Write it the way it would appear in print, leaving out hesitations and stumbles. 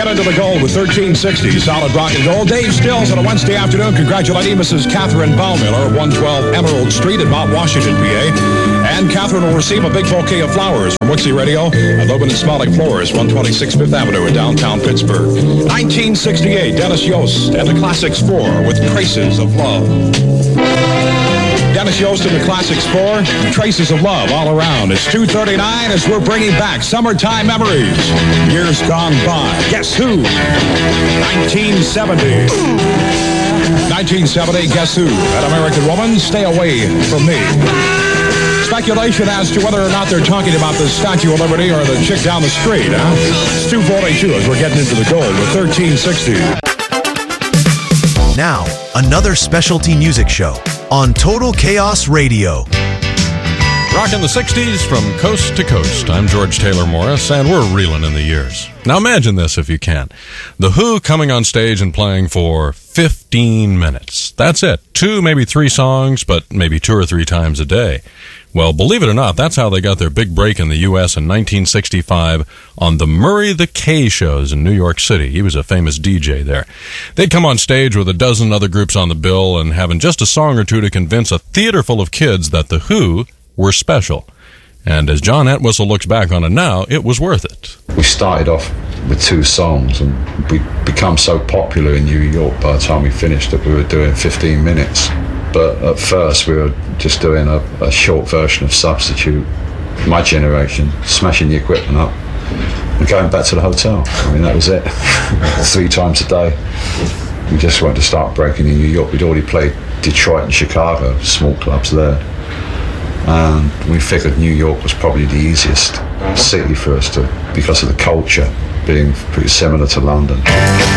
into the gold with 1360 solid rock and gold. Dave Stills on a Wednesday afternoon congratulating Mrs. Catherine Baumiller, 112 Emerald Street in Mount Washington, PA. And Catherine will receive a big bouquet of flowers from Wixie Radio and Logan and Smiling Flores, 126 Fifth Avenue in downtown Pittsburgh. 1968, Dennis Yost and the Classics 4 with Traces of Love. Dennis Yost and the Classics 4, Traces of Love all around. It's 2:39 as we're bringing back summertime memories. Years gone by. Guess who? 1970. 1970, Guess Who? That American Woman, Stay Away From Me. Speculation as to whether or not they're talking about the Statue of Liberty or the chick down the street, huh? It's 2:42 as we're getting into the gold with 1360. Now, another specialty music show on Total Chaos Radio. Rocking the 60s from coast to coast. I'm George Taylor Morris, and we're reeling in the years. Now imagine this if you can. The Who coming on stage and playing for 15 minutes. That's it. 2, maybe 3 songs, but maybe 2 or 3 times a day. Well, believe it or not, that's how they got their big break in the U.S. in 1965 on the Murray the K shows in New York City. He was a famous DJ there. They'd come on stage with a dozen other groups on the bill and having just a song or two to convince a theater full of kids that the Who were special. And as John Entwistle looks back on it now, it was worth it. We started off with 2 songs and we become so popular in New York by the time we finished that we were doing 15 minutes. But at first we were just doing a short version of Substitute, my generation, smashing the equipment up and going back to the hotel. I mean, that was it. 3 times a day. We just wanted to start breaking in New York. We'd already played Detroit and Chicago, small clubs there. And we figured New York was probably the easiest city for us to, because of the culture being pretty similar to London.